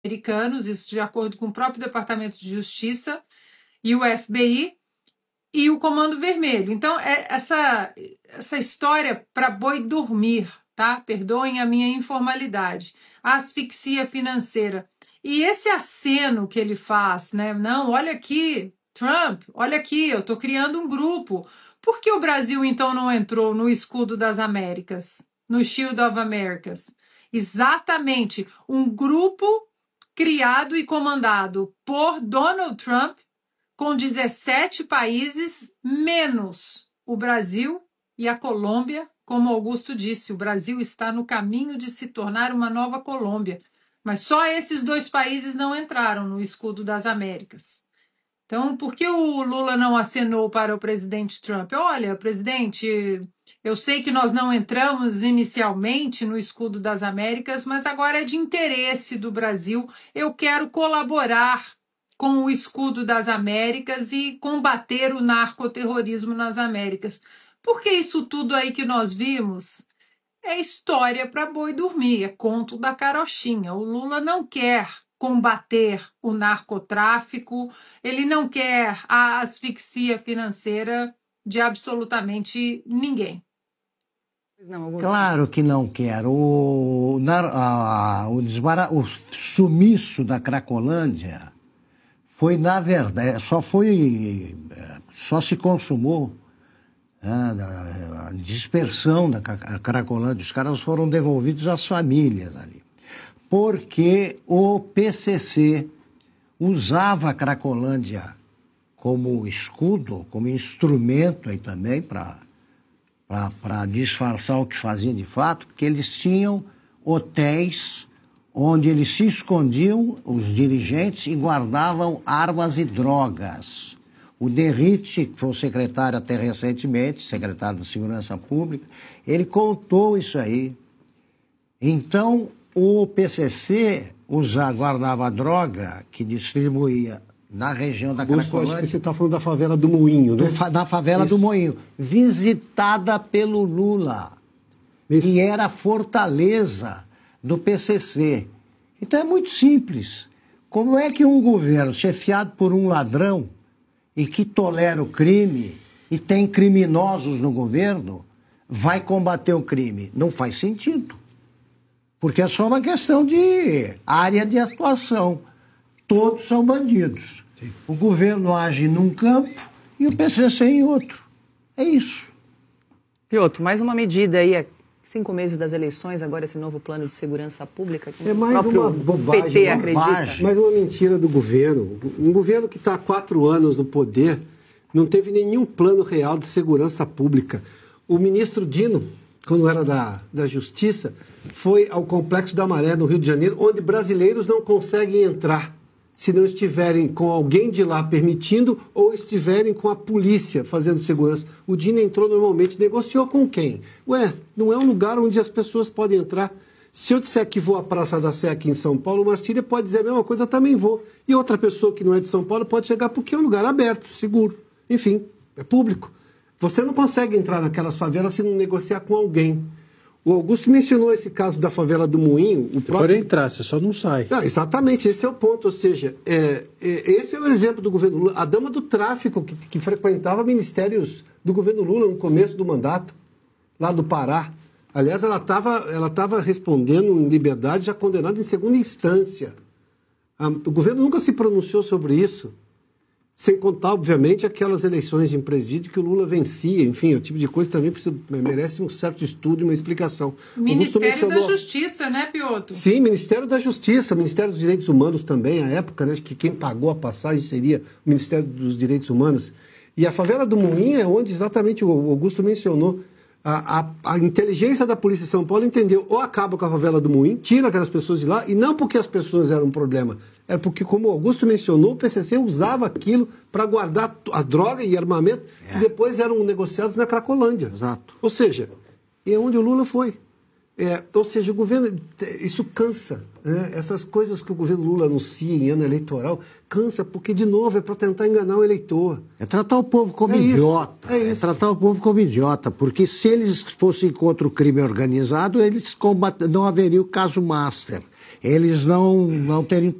americanos, isso de acordo com o próprio Departamento de Justiça e o FBI e o Comando Vermelho. Então, essa história para boi dormir, tá? Perdoem a minha informalidade. A asfixia financeira. E esse aceno que ele faz, né? Não, olha aqui, Trump, olha aqui, eu estou criando um grupo. Por que o Brasil, então, não entrou no escudo das Américas, no Shield of Americas? Exatamente, um grupo criado e comandado por Donald Trump, com 17 países, menos o Brasil e a Colômbia. Como Augusto disse, o Brasil está no caminho de se tornar uma nova Colômbia. Mas só esses 2 países não entraram no escudo das Américas. Então, por que o Lula não acenou para o presidente Trump? Olha, presidente, eu sei que nós não entramos inicialmente no escudo das Américas, mas agora é de interesse do Brasil. Eu quero colaborar com o escudo das Américas e combater o narcoterrorismo nas Américas. Porque isso tudo aí que nós vimos é história para boi dormir, é conto da carochinha. O Lula não quer combater o narcotráfico, ele não quer a asfixia financeira de absolutamente ninguém. Claro que não quer. O sumiço da Cracolândia foi, na verdade, só se consumou a dispersão da Cracolândia. Os caras foram devolvidos às famílias ali. Porque o PCC usava a Cracolândia como escudo, como instrumento aí também para disfarçar o que fazia de fato, porque eles tinham hotéis onde eles se escondiam, os dirigentes, e guardavam armas e drogas. O Derrite, que foi o secretário até recentemente, secretário da Segurança Pública, ele contou isso aí. Então, o PCC guardava droga que distribuía na região da Cracolândia. Acho que você está falando da favela do Moinho, né? Da favela do Moinho, visitada pelo Lula. Isso. E era a fortaleza do PCC. Então é muito simples. Como é que um governo chefiado por um ladrão e que tolera o crime e tem criminosos no governo vai combater o crime? Não faz sentido. Porque é só uma questão de área de atuação. Todos são bandidos. Sim. O governo age num campo e o PCC em outro. É isso. Piotr, mais uma medida aí, 5 meses das eleições, agora esse novo plano de segurança pública. Que é mais uma bobagem, PT acredita. Mais uma mentira do governo. Um governo que está há 4 anos no poder não teve nenhum plano real de segurança pública. O ministro Dino, quando era da Justiça, foi ao Complexo da Maré, no Rio de Janeiro, onde brasileiros não conseguem entrar se não estiverem com alguém de lá permitindo ou estiverem com a polícia fazendo segurança. O Dino entrou normalmente, negociou com quem? Ué, não é um lugar onde as pessoas podem entrar. Se eu disser que vou à Praça da Sé aqui em São Paulo, o Marcília pode dizer a mesma coisa, eu também vou. E outra pessoa que não é de São Paulo pode chegar porque é um lugar aberto, seguro. Enfim, é público. Você não consegue entrar naquelas favelas se não negociar com alguém. O Augusto mencionou esse caso da favela do Moinho. Você pode entrar, você só não sai. Não, exatamente, esse é o ponto. Ou seja, esse é o exemplo do governo Lula. A dama do tráfico que frequentava ministérios do governo Lula no começo do mandato, lá do Pará. Aliás, ela estava respondendo em liberdade, já condenada em segunda instância. O governo nunca se pronunciou sobre isso. Sem contar, obviamente, aquelas eleições em presídio que o Lula vencia. Enfim, o tipo de coisa também merece um certo estudo e uma explicação. Ministério da Justiça, né, Piotr? Sim, Ministério da Justiça, Ministério dos Direitos Humanos também, à época, né, que quem pagou a passagem seria o Ministério dos Direitos Humanos. E a favela do Moinho é onde exatamente o Augusto mencionou. A inteligência da Polícia de São Paulo entendeu, ou acaba com a favela do Moinho, tira aquelas pessoas de lá, e não porque as pessoas eram um problema, era porque, como o Augusto mencionou, o PCC usava aquilo para guardar a droga e armamento que depois eram negociados na Cracolândia. Exato. Ou seja, é onde o Lula foi. Ou seja, o governo, isso cansa. Né? Essas coisas que o governo Lula anuncia em ano eleitoral, cansa, porque, de novo, é para tentar enganar o eleitor. É tratar o povo como idiota. É tratar o povo como idiota, porque se eles fossem contra o crime organizado, eles não haveria o caso Master. eles não terem